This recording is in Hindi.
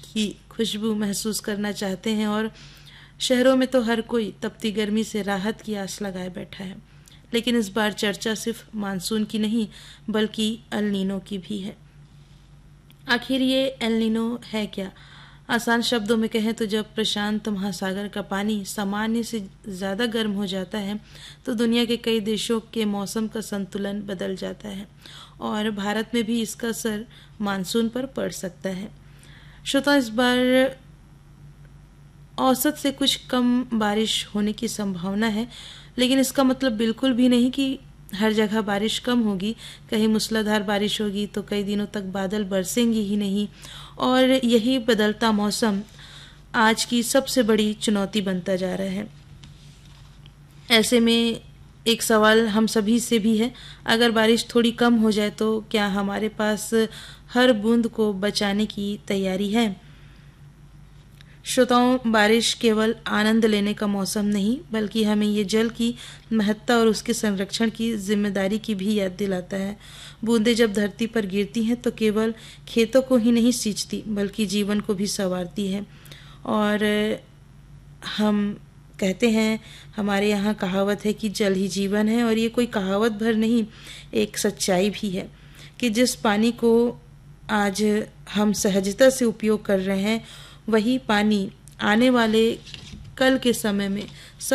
की खुशबू महसूस करना चाहते हैं और शहरों में तो हर कोई तपती गर्मी से राहत की आस लगाए बैठा है। लेकिन इस बार चर्चा सिर्फ मानसून की नहीं बल्कि एल नीनो की भी है। आखिर ये एल नीनो है क्या? आसान शब्दों में कहें तो जब प्रशांत महासागर का पानी सामान्य से ज़्यादा गर्म हो जाता है तो दुनिया के कई देशों के मौसम का संतुलन बदल जाता है और भारत में भी इसका असर मानसून पर पड़ सकता है। श्रोता, इस बार औसत से कुछ कम बारिश होने की संभावना है, लेकिन इसका मतलब बिल्कुल भी नहीं कि हर जगह बारिश कम होगी। कहीं मूसलाधार बारिश होगी तो कई दिनों तक बादल बरसेंगे ही नहीं और यही बदलता मौसम आज की सबसे बड़ी चुनौती बनता जा रहा है। ऐसे में एक सवाल हम सभी से भी है, अगर बारिश थोड़ी कम हो जाए तो क्या हमारे पास हर बूंद को बचाने की तैयारी है? श्रोताओं, बारिश केवल आनंद लेने का मौसम नहीं बल्कि हमें ये जल की महत्ता और उसके संरक्षण की जिम्मेदारी की भी याद दिलाता है। बूंदें जब धरती पर गिरती हैं तो केवल खेतों को ही नहीं सींचती बल्कि जीवन को भी संवारती है। और हम कहते हैं, हमारे यहाँ कहावत है कि जल ही जीवन है, और ये कोई कहावत भर नहीं, एक सच्चाई भी है कि जिस पानी को आज हम सहजता से उपयोग कर रहे हैं वही पानी आने वाले कल के समय में